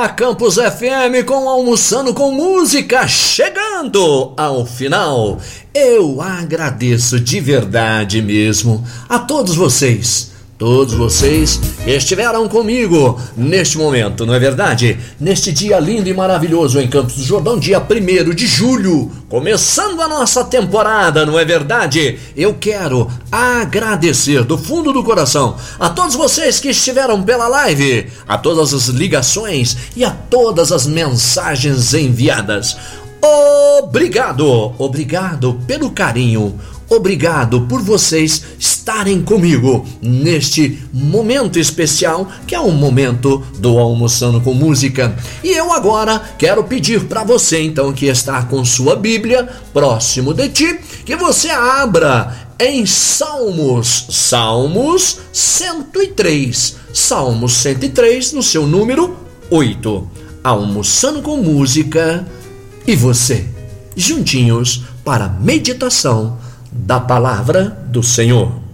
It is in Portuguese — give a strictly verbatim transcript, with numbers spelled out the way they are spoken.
a Campus F M com Almoçando com Música, chegando ao final. Eu agradeço de verdade mesmo a todos vocês, todos vocês que estiveram comigo neste momento, não é verdade? Neste dia lindo e maravilhoso em Campos do Jordão, dia primeiro de julho, começando a nossa temporada, não é verdade? Eu quero agradecer do fundo do coração a todos vocês que estiveram pela live, a todas as ligações e a todas as mensagens enviadas. Obrigado, obrigado pelo carinho, obrigado por vocês estarem comigo neste momento especial, que é o momento do Almoçando com Música. E eu agora quero pedir para você, então, que está com sua Bíblia próximo de ti, que você abra em Salmos, Salmos cento e três, Salmos cento e três, no seu número oito. Almoçando com Música e você, juntinhos para a meditação da palavra do Senhor.